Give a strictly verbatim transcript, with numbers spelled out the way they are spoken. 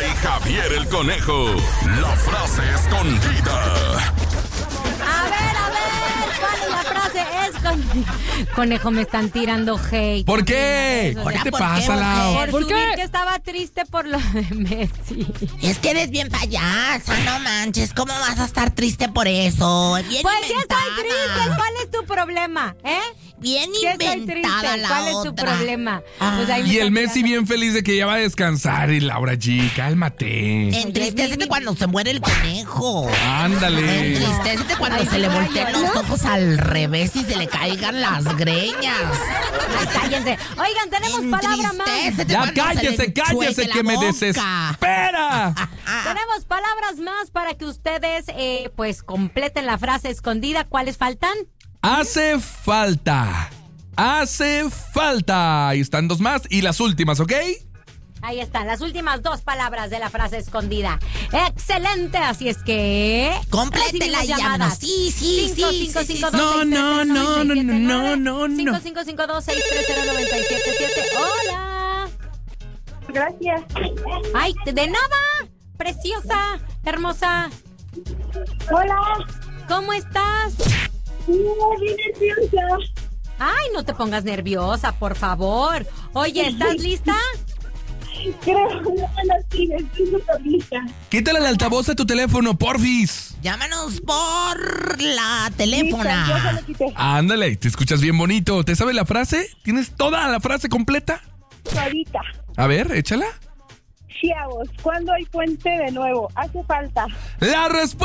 y Javier el Conejo. La frase escondida. A ver, a ver, ¿cuál es la frase escondida? Conejo, me están tirando hate. ¿Por qué? No, ¿Qué te ¿por pasa, Lau? Por, ¿Por subir qué? que estaba triste por lo de Messi. Es que eres bien payasa, no manches. ¿Cómo vas a estar triste por eso? Bien Pues sí inventada. estoy triste. ¿Cuál es tu problema? ¿Eh? Bien Sí estoy inventada triste. la ¿Cuál es tu otra. problema? Ah. Pues ahí me Y el está Messi tirando. bien feliz de que ya va a descansar. Y Laura G, cálmate. Entristecete cuando se muere el conejo. Ándale. Entristecete cuando Ay, se le voy a volteen llorar. los ojos al revés y se le caigan las greñas. Ay, cállense. Oigan, tenemos palabra más. Entristecete Ya cuando se cállese, le cállese enchueque la que me boca. desespera. Tenemos palabras más para que ustedes, eh, pues, completen la frase escondida. ¿Cuáles faltan? Hace falta. Hace falta. Ahí están dos más y las últimas, ¿ok? Ahí están, las últimas dos palabras de la frase escondida. ¡Excelente! Así es que... Complétela y llámanos. Sí, sí, sí, sí, sí, sí. No, no, no, no, no, no, no. cinco cinco cinco dos seis tres cero nueve siete siete. ¡Hola! Gracias. ¡Ay, de nada! ¡Preciosa! ¡Hermosa! Hola. ¿Cómo estás? No, bien nerviosa. Ay, no te pongas nerviosa, por favor. Oye, ¿estás lista? Creo que no lo tienes. Estoy súper lista. Quítale el altavoz a tu teléfono, porfis. Llámanos por la Lista, yo se teléfona. lo quité. Ándale, te escuchas bien bonito. ¿Te sabes la frase? ¿Tienes toda la frase completa? Ahorita. A ver, échala. Chiavos, ¿cuándo hay puente de nuevo? Hace falta. La respuesta.